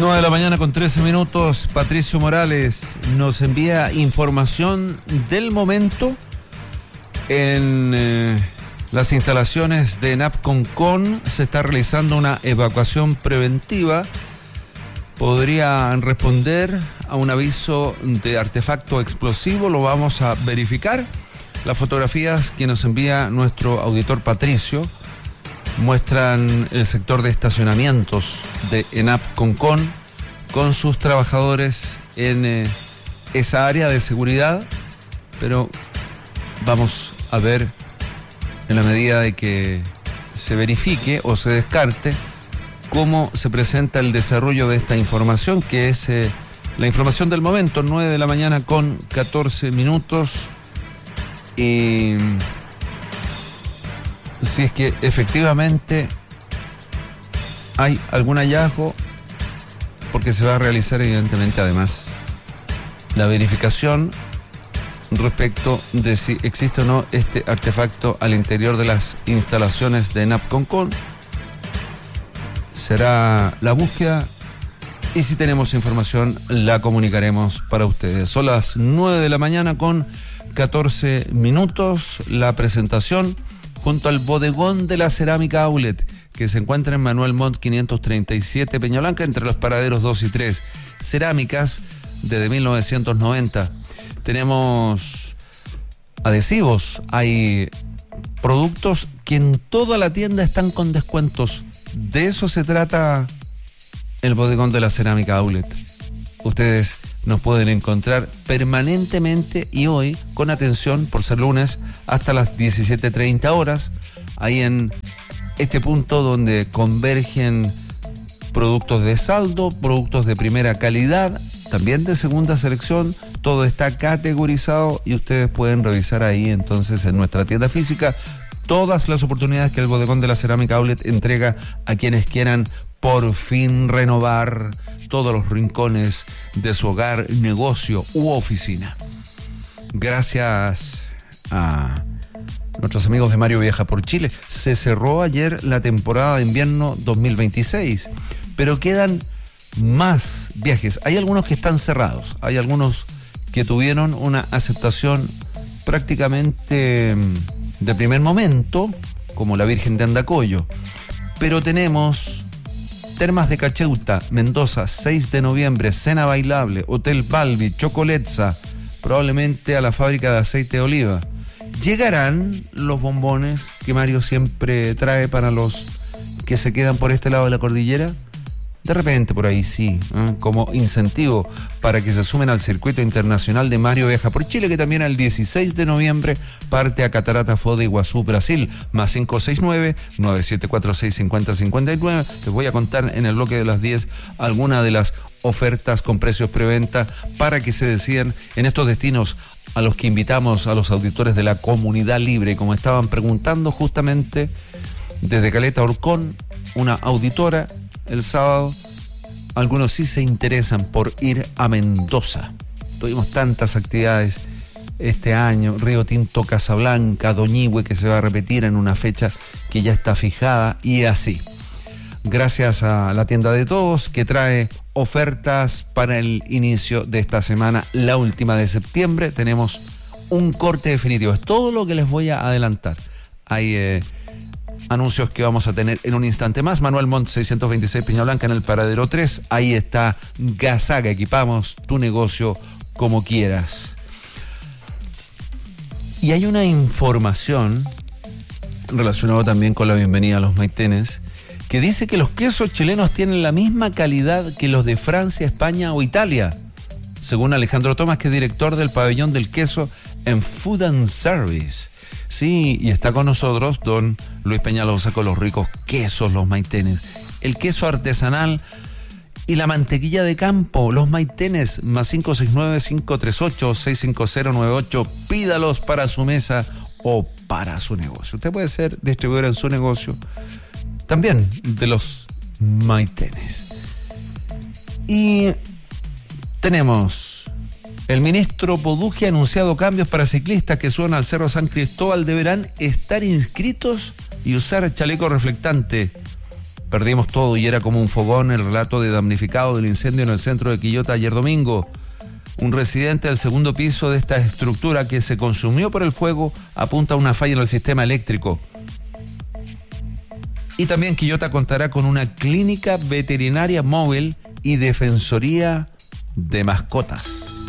9 de la mañana con 13 minutos. Patricio Morales nos envía información del momento en las instalaciones de ENAP Concón. Se está realizando una evacuación preventiva. Podrían responder a un aviso de artefacto explosivo. Lo vamos a verificar. Las fotografías que nos envía nuestro auditor Patricio muestran el sector de estacionamientos de ENAP Concón con sus trabajadores en esa área de seguridad, pero vamos a ver, en la medida de que se verifique o se descarte, cómo se presenta el desarrollo de esta información, que es la información del momento. 9 de la mañana con 14 minutos. Y si es que efectivamente hay algún hallazgo, porque se va a realizar evidentemente además la verificación respecto de si existe o no este artefacto al interior de las instalaciones de ENAP Concón. Será la búsqueda y si tenemos información la comunicaremos para ustedes. Son las 9 de la mañana con 14 minutos. La presentación junto al bodegón de la cerámica Outlet, que se encuentra en Manuel Montt 537 Peñablanca, entre los paraderos 2 y 3. Cerámicas desde 1990. Tenemos adhesivos, hay productos que en toda la tienda están con descuentos. De eso se trata el bodegón de la cerámica Outlet. Ustedes nos pueden encontrar permanentemente y hoy con atención por ser lunes hasta las 17:30 horas, ahí en este punto donde convergen productos de saldo, productos de primera calidad, también de segunda selección. Todo está categorizado y ustedes pueden revisar ahí entonces en nuestra tienda física todas las oportunidades que el bodegón de la cerámica Outlet entrega a quienes quieran por fin renovar todos los rincones de su hogar, negocio u oficina. Gracias a nuestros amigos de Mario Viaja por Chile. Se cerró ayer la temporada de invierno 2026, pero quedan más viajes. Hay algunos que están cerrados, hay algunos que tuvieron una aceptación prácticamente de primer momento, como la Virgen de Andacollo, pero tenemos Termas de Cacheuta, Mendoza, 6 de noviembre, cena bailable, Hotel Balbi, Chocoletza, probablemente a la fábrica de aceite de oliva. ¿Llegarán los bombones que Mario siempre trae para los que se quedan por este lado de la cordillera? De repente por ahí sí, como incentivo para que se sumen al circuito internacional de Mario Viaja por Chile, que también el 16 de noviembre parte a Catarata Foz de Iguazú, Brasil, más 569-9746-5059. Les voy a contar en el bloque de las 10 algunas de las ofertas con precios preventa para que se decidan en estos destinos a los que invitamos a los auditores de la Comunidad Libre, como estaban preguntando justamente desde Caleta Orcón, una auditora. El sábado, algunos sí se interesan por ir a Mendoza. Tuvimos tantas actividades este año, Río Tinto, Casablanca, Doñihue, que se va a repetir en una fecha que ya está fijada, y así. Gracias a la tienda de todos, que trae ofertas para el inicio de esta semana, la última de septiembre. Tenemos un corte definitivo, es todo lo que les voy a adelantar. Hay anuncios que vamos a tener en un instante más. Manuel Montt 626 Peñablanca en el paradero 3. Ahí está Gasaga, equipamos tu negocio como quieras. Y hay una información relacionada también con la bienvenida a los maitenes, que dice que los quesos chilenos tienen la misma calidad que los de Francia, España o Italia, según Alejandro Tomás, que es director del pabellón del queso en Food and Service. Sí, y está con nosotros don Luis Peñalosa con los ricos quesos, los maitenes, el queso artesanal y la mantequilla de campo, los maitenes, más 569-538-65098. Pídalos para su mesa o para su negocio. Usted puede ser distribuidor en su negocio también de los maitenes. Y tenemos el ministro Poduje ha anunciado cambios para ciclistas que suban al Cerro San Cristóbal. Deberán estar inscritos y usar chaleco reflectante. Perdimos todo y era como un fogón, el relato de damnificado del incendio en el centro de Quillota ayer domingo. Un residente del segundo piso de esta estructura que se consumió por el fuego apunta a una falla en el sistema eléctrico. Y también Quillota contará con una clínica veterinaria móvil y defensoría de mascotas.